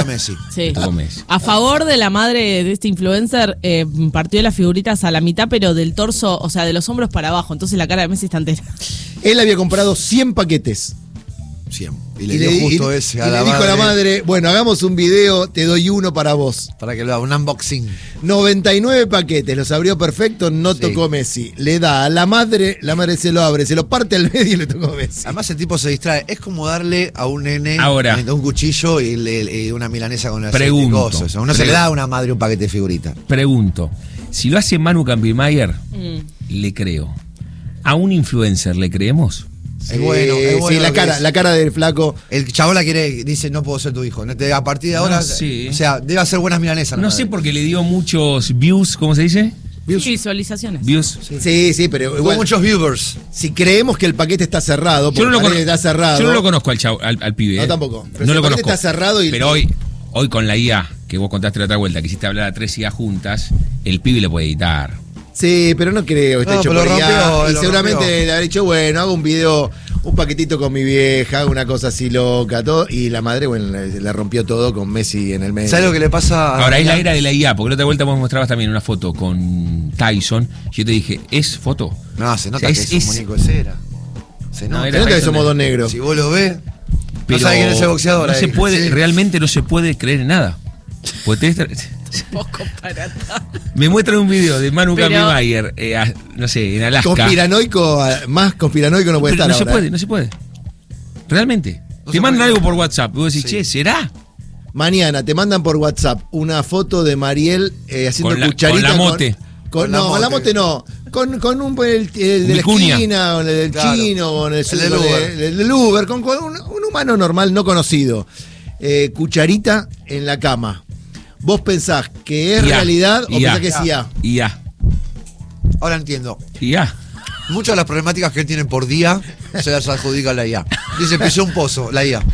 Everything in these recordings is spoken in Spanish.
Messi. Sí. Tocó Messi. A favor de la madre de este influencer, partió las figuritas a la mitad, pero del torso, o sea, de los hombros para abajo. Entonces la cara de Messi está entera. Él había comprado 100 paquetes. 100. Y le dio justo ese a y la le dijo a la madre, bueno, hagamos un video, te doy uno para vos. Para que lo haga, un unboxing. 99 paquetes, los abrió perfecto, no Sí. tocó Messi. Le da a la madre se lo abre, se lo parte al medio y le tocó Messi. Además el tipo se distrae. Es como darle a un nene Ahora. un cuchillo y una milanesa con aceite. Pregunto. Cosas. Uno se le da a una madre un paquete de figuritas. Pregunto, si lo hace Manu Campimayer, le creo. ¿A un influencer le creemos? Es bueno Sí, lo que es. la cara del flaco. El chavo la quiere, dice, no puedo ser tu hijo. A partir de ahora, No sé. o sea, debe hacer buenas milanesas. No sé porque le dio muchos views, ¿cómo se dice? Visualizaciones. Views. Sí, pero Hubo igual, muchos viewers. si creemos que el paquete está cerrado, Yo no, lo porque está cerrado. yo no lo conozco al, chavo, al pibe. No, tampoco. Pero No si lo el paquete conozco. está cerrado y- Pero hoy con la IA, que vos contaste la otra vuelta, que hiciste hablar a 3 IA juntas, el pibe le puede editar. Sí, pero no creo que esté No, hecho pero por lo IA. rompió, Y lo seguramente rompió. le habrá dicho, bueno, hago un video, un paquetito con mi vieja, hago una cosa así loca, todo. Y la madre, bueno, le rompió todo con Messi en el medio. ¿Sabes lo que le pasa a Ahora, es la era de la IA, porque la otra vuelta vos mostrabas también una foto con Tyson. Yo te dije, ¿es foto? No, se nota O sea, que es un muñeco de cera. Se No, nota. era Se nota que Tyson somos de- dos negros. Si vos lo ves, Pero no sabes quién es el boxeador. no ahí. se puede, Sí. realmente no se puede creer en nada. Porque Poco para me muestran un video de Manu Pero- Campimayer, no sé, en Alaska. Conspiranoico, más conspiranoico no puede Pero estar no se ahora, puede, no se puede. Realmente. No Te se mandan puede. algo por WhatsApp. Y vos decís, Sí. che, ¿será? Mañana te mandan por WhatsApp una foto de Mariel haciendo Con la- cucharita. con la mote. Con la no, con la mote. mote no. Con el de la Vicuña. esquina, con el del Claro. chino, con el del con Uber. el del Uber, con un humano normal no conocido. Cucharita en la cama. ¿Vos pensás que es IA. realidad o IA. pensás que es IA? IA. Ahora entiendo. IA. Muchas de las problemáticas que él tiene por día se las adjudica a la IA. Dice, pisó un pozo, la IA.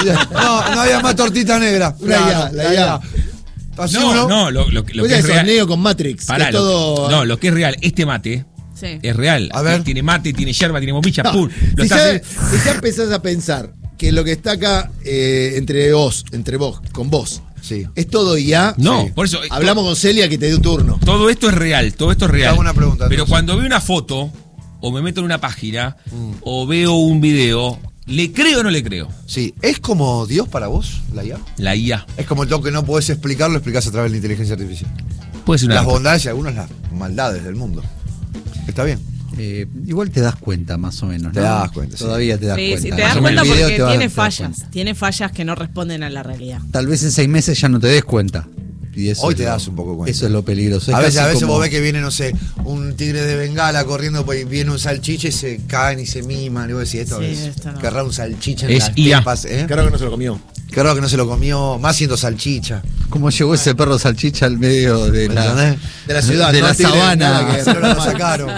No había más tortita negra. La IA. Así No, uno- no, lo que Vos es es real. Neo con Matrix. Pará, que es todo. no, lo que es real, este mate Sí. es real. A ver. Tiene mate, tiene yerba, tiene bombilla, No, pum. Lo si, estás- ya empezás a pensar que lo que está acá entre vos, con vos, Sí. es todo IA. No, Sí. por eso. Hablamos con Celia que te dio turno. Todo esto es real, todo esto es real. Te hago una pregunta, Pero entonces. cuando veo una foto, o me meto en una página, o veo un video, ¿le creo o no le creo? Sí. ¿Es como Dios para vos, la IA? La IA. Es como lo que no podés explicar, lo explicás a través de la inteligencia artificial. Puede ser una. Las bondades y algunas las maldades del mundo. Está bien. Igual te das cuenta, más o menos. Te ¿no? das cuenta, sí. Todavía te das Sí, cuenta. sí, te Más das o menos. cuenta El video porque te vas a tiene dar fallas. cuenta. Tiene fallas que no responden a la realidad. Tal vez en 6 meses ya no te des cuenta. Y eso Hoy es te lo- das un poco cuenta. Eso es lo peligroso. Es A veces casi vos como- ves que viene, no sé, un tigre de Bengala corriendo, pues viene un salchicha y se caen y se miman. Y vos decís, esto Sí, es. esto no. Qué raro un salchicha en Es las IA. tepas, ¿eh? Claro que no se lo comió. Qué raro que no se lo comió, más siendo salchicha. ¿Cómo llegó ese perro salchicha al medio de ¿Me la, entendés? De la ciudad, de no la tiene sabana? nada que ver. Pero lo sacaron.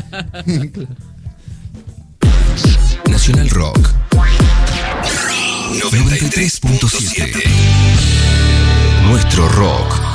Nacional Rock 93.7. Nuestro rock.